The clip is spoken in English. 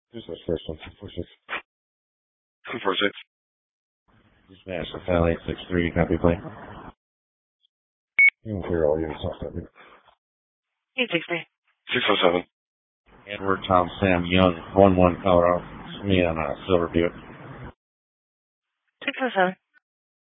This is first one, 246. 246. Smash the Sally 863, copy play. You can clear all units off that. 863. 607. Edward Tom Sam Young, 11 Colorado. Me on Silver Buick. 607.